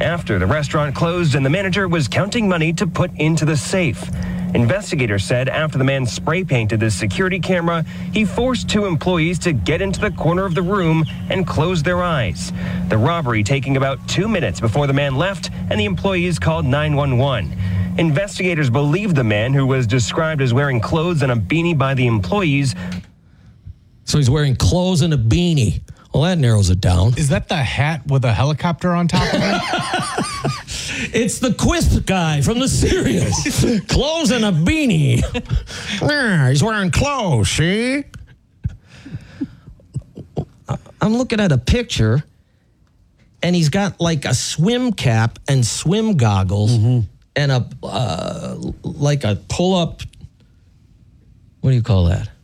after the restaurant closed and the manager was counting money to put into the safe. Investigators said after the man spray painted the security camera, he forced 2 employees to get into the corner of the room and close their eyes. The robbery taking about 2 minutes before the man left and the employees called 911. Investigators believe the man, who was described as wearing clothes and a beanie by the employees. So he's wearing clothes and a beanie. Well, that narrows it down. Is that the hat with a helicopter on top of it? It's the Quisp guy from the cereal. Clothes and a beanie. He's wearing clothes, see? I'm looking at a picture, and he's got like a swim cap and swim goggles and a like a pull-up, what do you call that?